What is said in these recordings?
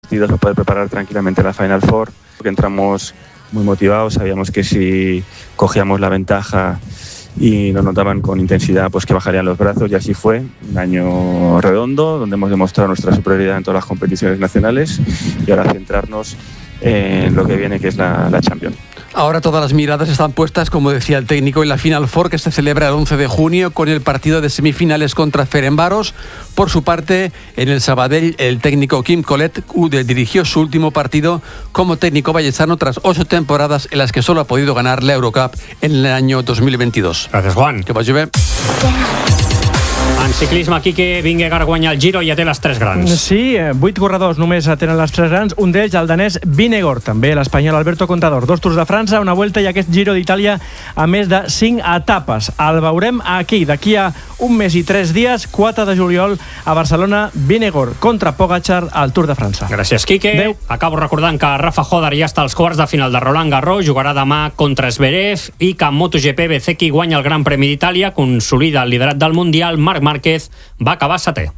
para poder preparar tranquilamente la Final Four, porque entramos muy motivados, sabíamos que si cogíamos la ventaja y nos notaban con intensidad, pues que bajarían los brazos, y así fue. Un año redondo donde hemos demostrado nuestra superioridad en todas las competiciones nacionales y ahora centrarnos en lo que viene, que es la Champions. Ahora todas las miradas están puestas, como decía el técnico, en la Final Four, que se celebra el 11 de junio con el partido de semifinales contra Ferencváros. Por su parte, en el Sabadell, el técnico Quim Colet dirigió su último partido como técnico vallesano tras 8 temporadas en las que solo ha podido ganar la Eurocup en el año 2022. Gràcies, Juan. Que vagi bé. En ciclisme, Quique Vingegaard guanya el Giro i ja té les 3 grans. Sí, 8 corredors només tenen les 3 grans, un d'ells el danès Vingegaard, també l'espanyol Alberto Contador. 2 Tours de França, una Vuelta i aquest Giro d'Itàlia a més de 5 etapes. El veurem aquí, d'aquí a un mes i 3 dies, 4 de juliol a Barcelona, Vingegaard contra Pogačar al Tour de França. Gràcies, Quique. Adeu. Acabo recordant que Rafa Joder ja està als quarts de final de Roland Garros, jugarà demà contra Zverev, i que en MotoGP Bezzecchi guanya el Gran Premi d'Itàlia, consolida el liderat del Mundial. Marc Márquez va acabar 7è.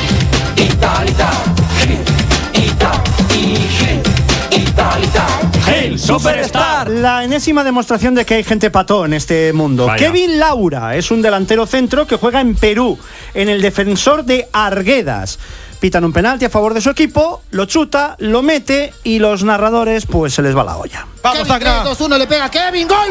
¡Hey, Superstar! La enésima demostración de que hay gente pató en este mundo. Vaya. Kevin Laura es un delantero centro que juega en Perú, en el Defensor de Arguedas. Pitan un penalti a favor de su equipo, lo chuta, lo mete y los narradores pues se les va la olla. Vamos, Kevin, 3-2-1, le pega Kevin, ¡gol!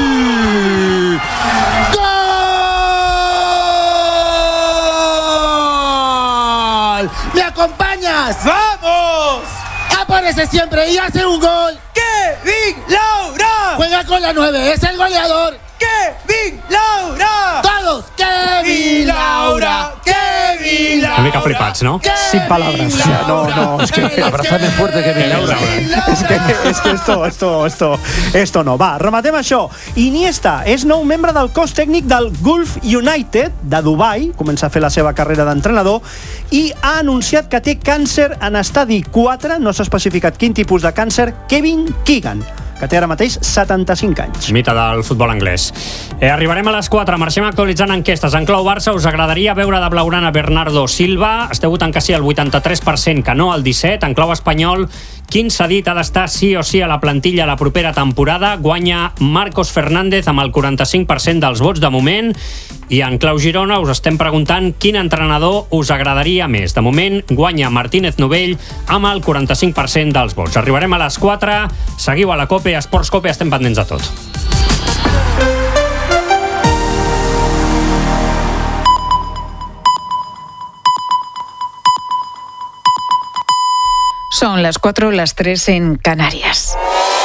¡Gol! ¿Me acompañas? ¡Vamos! Aparece siempre y hace un gol. ¡Kevin Laura! Juega con la 9, es el goleador. ¡Kevin Laura! ¡Todos! ¡Kevin Laura! ¡Kevin Laura! Una mica flipats, no? Sin palabras. O sea, no, es que Abrazadme fuerte, Kevin Laura. és que esto no. Va, rematem això. Iniesta és nou membre del cos tècnic del Gulf United de Dubai, comença a fer la seva carrera d'entrenador, i ha anunciat que té càncer en estadi 4, no s'ha especificat quin tipus de càncer, Kevin Keegan, que té ara mateix 75 anys. Mita del futbol anglès. Arribarem a les 4, marxem actualitzant enquestes. En clau Barça, us agradaria veure de blaugrana Bernardo Silva? Esteu votant que sí el 83%, que no el 17%. En clau espanyol, quin cedit ha d'estar sí o sí a la plantilla la propera temporada? Guanya Marcos Fernández amb el 45% dels vots de moment. I en clau Girona us estem preguntant quin entrenador us agradaria més. De moment guanya Martínez Novell amb el 45% dels vots. Arribarem a les 4, seguiu a la COPE, a Esports COPE, estem pendents de tot. Son las 4, las 3 en Canarias.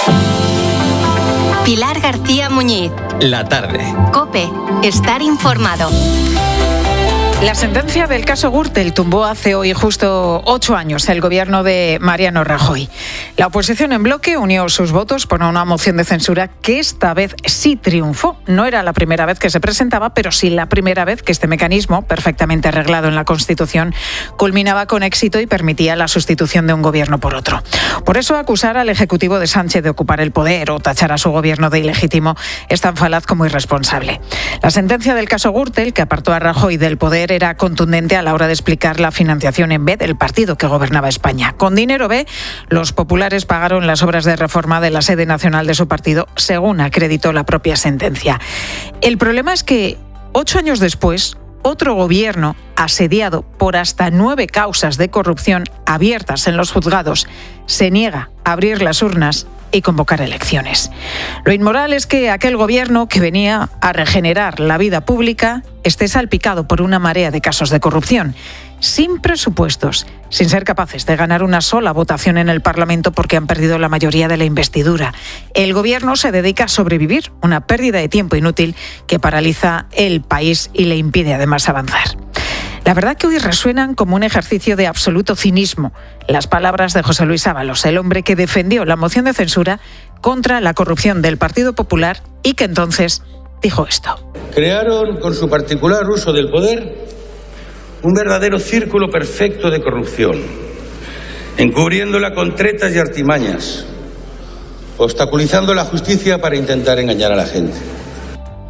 Pilar García Muñiz. La tarde. COPE. Estar informado. La sentencia del caso Gürtel tumbó hace hoy justo 8 años el gobierno de Mariano Rajoy. La oposición en bloque unió sus votos por una moción de censura que esta vez sí triunfó. No era la primera vez que se presentaba, pero sí la primera vez que este mecanismo, perfectamente arreglado en la Constitución, culminaba con éxito y permitía la sustitución de un gobierno por otro. Por eso acusar al Ejecutivo de Sánchez de ocupar el poder o tachar a su gobierno de ilegítimo es tan falaz como irresponsable. La sentencia del caso Gürtel, que apartó a Rajoy del poder, era contundente a la hora de explicar la financiación en B del partido que gobernaba España. Con dinero B, los populares pagaron las obras de reforma de la sede nacional de su partido, según acreditó la propia sentencia. El problema es que 8 años después, otro gobierno, asediado por hasta 9 causas de corrupción abiertas en los juzgados, se niega a abrir las urnas y convocar elecciones. Lo inmoral es que aquel gobierno que venía a regenerar la vida pública esté salpicado por una marea de casos de corrupción, sin presupuestos, sin ser capaces de ganar una sola votación en el Parlamento porque han perdido la mayoría de la investidura. El gobierno se dedica a sobrevivir, una pérdida de tiempo inútil que paraliza el país y le impide además avanzar. La verdad que hoy resuenan como un ejercicio de absoluto cinismo las palabras de José Luis Ábalos, el hombre que defendió la moción de censura contra la corrupción del Partido Popular y que entonces dijo esto. Crearon con su particular uso del poder un verdadero círculo perfecto de corrupción, encubriéndola con tretas y artimañas, obstaculizando la justicia para intentar engañar a la gente.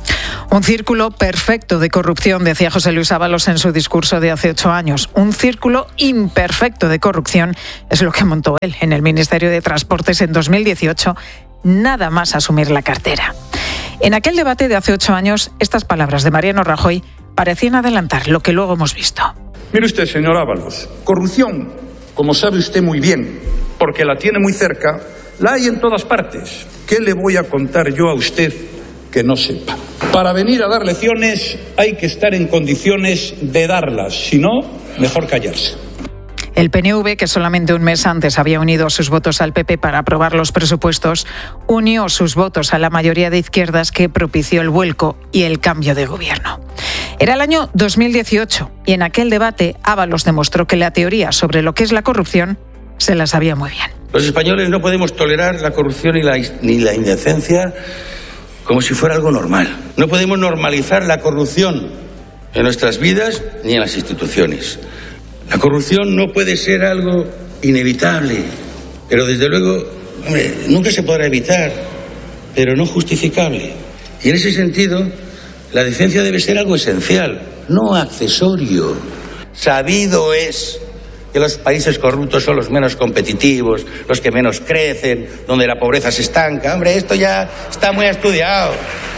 Un círculo perfecto de corrupción, decía José Luis Ábalos en su discurso de hace 8 años. Un círculo imperfecto de corrupción es lo que montó él en el Ministerio de Transportes en 2018, nada más asumir la cartera. En aquel debate de hace 8 años, estas palabras de Mariano Rajoy parecían adelantar lo que luego hemos visto. Mire usted, señor Ábalos, corrupción, como sabe usted muy bien, porque la tiene muy cerca, la hay en todas partes. ¿Qué le voy a contar yo a usted que no sepa? Para venir a dar lecciones hay que estar en condiciones de darlas, si no, mejor callarse. El PNV, que solamente un mes antes había unido sus votos al PP para aprobar los presupuestos, unió sus votos a la mayoría de izquierdas que propició el vuelco y el cambio de gobierno. Era el año 2018 y en aquel debate Ábalos demostró que la teoría sobre lo que es la corrupción se la sabía muy bien. Los españoles no podemos tolerar la corrupción ni la indecencia como si fuera algo normal. No podemos normalizar la corrupción en nuestras vidas ni en las instituciones. La corrupción no puede ser algo inevitable, pero desde luego, nunca se podrá evitar, pero no justificable. Y en ese sentido, la decencia debe ser algo esencial, no accesorio. Sabido es que los países corruptos son los menos competitivos, los que menos crecen, donde la pobreza se estanca. Hombre, esto ya está muy estudiado.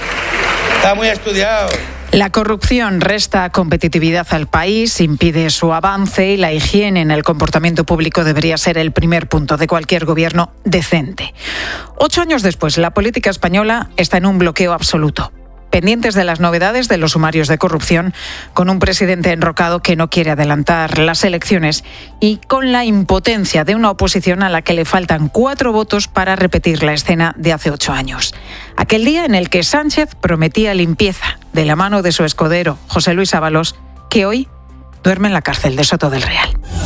Está muy estudiado. La corrupción resta competitividad al país, impide su avance y la higiene en el comportamiento público debería ser el primer punto de cualquier gobierno decente. 8 años después, la política española está en un bloqueo absoluto. Pendientes de las novedades de los sumarios de corrupción, con un presidente enrocado que no quiere adelantar las elecciones y con la impotencia de una oposición a la que le faltan 4 votos para repetir la escena de hace 8 años. Aquel día en el que Sánchez prometía limpieza de la mano de su escudero, José Luis Ábalos, que hoy duerme en la cárcel de Soto del Real.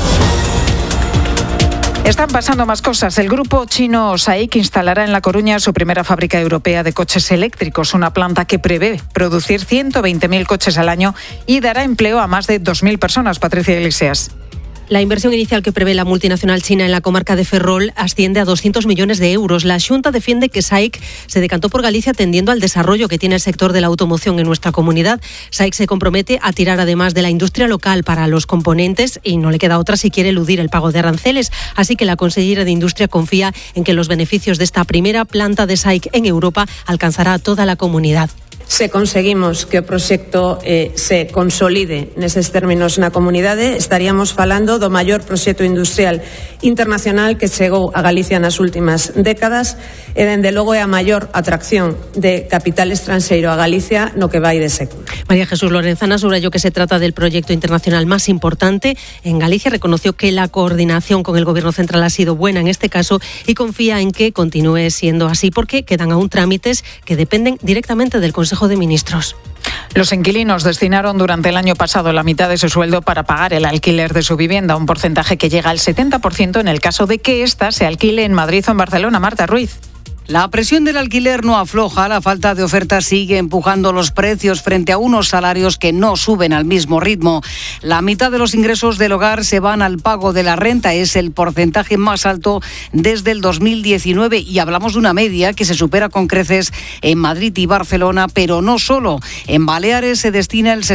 Están pasando más cosas. El grupo chino SAIC instalará en La Coruña su primera fábrica europea de coches eléctricos, una planta que prevé producir 120.000 coches al año y dará empleo a más de 2.000 personas. Patricia Iglesias. La inversión inicial que prevé la multinacional china en la comarca de Ferrol asciende a 200 millones de euros. La Xunta defiende que SAIC se decantó por Galicia atendiendo al desarrollo que tiene el sector de la automoción en nuestra comunidad. SAIC se compromete a tirar además de la industria local para los componentes y no le queda otra si quiere eludir el pago de aranceles. Así que la consellera de Industria confía en que los beneficios de esta primera planta de SAIC en Europa alcanzará a toda la comunidad. Se conseguimos que o proxecto se consolide neses términos na comunidade, estaríamos falando do maior proxecto industrial internacional que chegou a Galicia nas últimas décadas e, dende logo, é a maior atracción de capital estranxeiro a Galicia no que vai de século. María Jesús Lorenzana subrayó que se trata del proyecto internacional más importante en Galicia. Reconoció que la coordinación con el Gobierno central ha sido buena en este caso y confía en que continúe siendo así porque quedan aún trámites que dependen directamente del Consejo de Ministros. Los inquilinos destinaron durante el año pasado la mitad de su sueldo para pagar el alquiler de su vivienda, un porcentaje que llega al 70% en el caso de que ésta se alquile en Madrid o en Barcelona. Marta Ruiz. La presión del alquiler no afloja, la falta de oferta sigue empujando los precios frente a unos salarios que no suben al mismo ritmo. La mitad de los ingresos del hogar se van al pago de la renta, es el porcentaje más alto desde el 2019 y hablamos de una media que se supera con creces en Madrid y Barcelona, pero no solo. En Baleares se destina el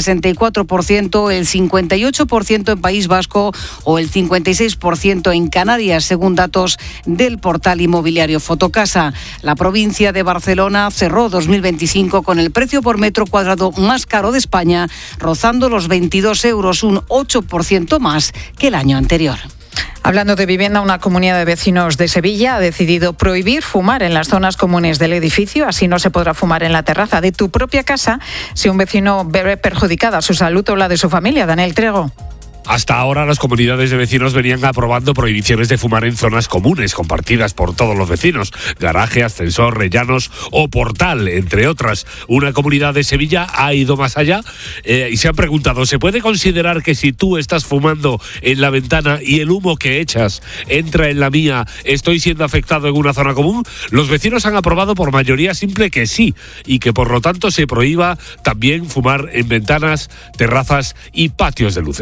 64%, el 58% en País Vasco o el 56% en Canarias, según datos del portal inmobiliario Fotocasa. La provincia de Barcelona cerró 2025 con el precio por metro cuadrado más caro de España, rozando los 22 euros, un 8% más que el año anterior. Hablando de vivienda, una comunidad de vecinos de Sevilla ha decidido prohibir fumar en las zonas comunes del edificio. Así no se podrá fumar en la terraza de tu propia casa si un vecino ve perjudicada su salud o la de su familia. Daniel Trego. Hasta ahora las comunidades de vecinos venían aprobando prohibiciones de fumar en zonas comunes compartidas por todos los vecinos, garaje, ascensor, rellanos o portal, entre otras. Una comunidad de Sevilla ha ido más allá y se han preguntado, ¿se puede considerar que si tú estás fumando en la ventana y el humo que echas entra en la mía, estoy siendo afectado en una zona común? Los vecinos han aprobado por mayoría simple que sí y que por lo tanto se prohíba también fumar en ventanas, terrazas y patios de luces. Mariló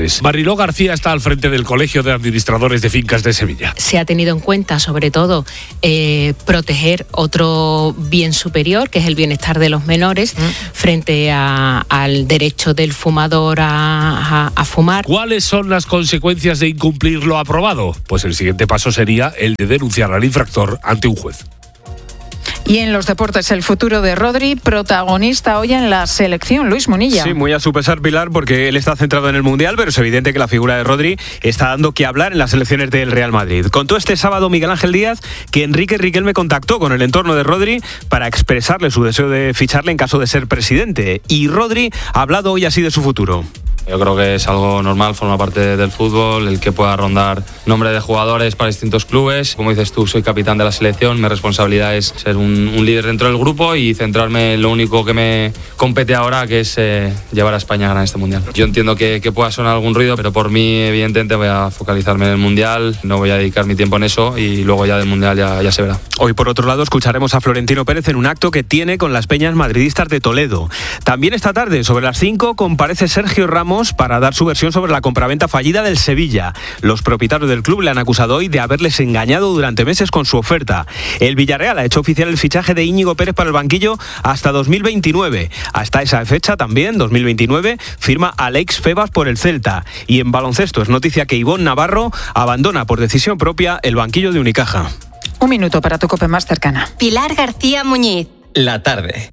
Mariló García está al frente del Colegio de Administradores de Fincas de Sevilla. Se ha tenido en cuenta, sobre todo, proteger otro bien superior, que es el bienestar de los menores, frente al derecho del fumador a fumar. ¿Cuáles son las consecuencias de incumplir lo aprobado? Pues el siguiente paso sería el de denunciar al infractor ante un juez. Y en los deportes, el futuro de Rodri, protagonista hoy en la selección. Luis Munilla. Sí, muy a su pesar, Pilar, porque él está centrado en el Mundial, pero es evidente que la figura de Rodri está dando que hablar en las selecciones del Real Madrid. Contó este sábado Miguel Ángel Díaz que Enrique Riquelme contactó con el entorno de Rodri para expresarle su deseo de ficharle en caso de ser presidente. Y Rodri ha hablado hoy así de su futuro. Yo creo que es algo normal, forma parte del fútbol, el que pueda rondar nombre de jugadores para distintos clubes. Como dices tú, soy capitán de la selección, mi responsabilidad es ser un líder dentro del grupo y centrarme en lo único que me compete ahora, que es llevar a España a ganar este Mundial. Yo entiendo que pueda sonar algún ruido, pero por mí evidentemente voy a focalizarme en el Mundial, no voy a dedicar mi tiempo en eso y luego ya del Mundial ya se verá. Hoy, por otro lado, escucharemos a Florentino Pérez en un acto que tiene con las peñas madridistas de Toledo. También esta tarde, sobre las 5, comparece Sergio Ramos para dar su versión sobre la compraventa fallida del Sevilla. Los propietarios del club le han acusado hoy de haberles engañado durante meses con su oferta. El Villarreal ha hecho oficial el fichaje de Íñigo Pérez para el banquillo hasta 2029. Hasta esa fecha también, 2029, firma Alex Febas por el Celta. Y en baloncesto es noticia que Ivonne Navarro abandona por decisión propia el banquillo de Unicaja. Un minuto para tu COPE más cercana. Pilar García Muñiz. La tarde.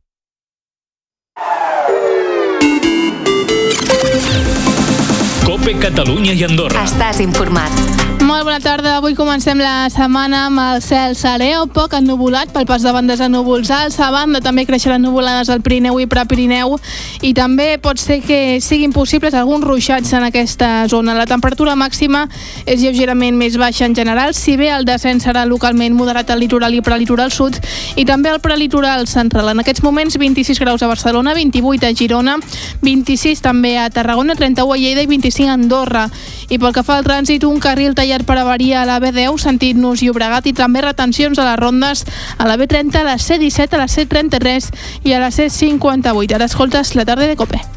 COPE Catalunya i Andorra. Estàs informat. Molt bona tarda. Avui comencem la setmana amb el cel serè o poc ennuvolat pel pas de bandes de núvols alts. A banda també creixeran nuvolades al Pirineu i Prepirineu i també pot ser que siguin possibles alguns ruixats en aquesta zona. La temperatura màxima és lleugerament més baixa en general, si bé el descens serà localment moderat al litoral i prelitoral sud i també al prelitoral central. En aquests moments 26 graus a Barcelona, 28 a Girona, 26 també a Tarragona, 31 a Lleida i 25 a Andorra. I pel que fa al trànsit, un carril tallat per avaria a la B10, sentit Nus Llobregat, i també retencions a les rondes a la B30, a la C17, a la C33 i a la C58. Ara escoltes La tarda de COPE.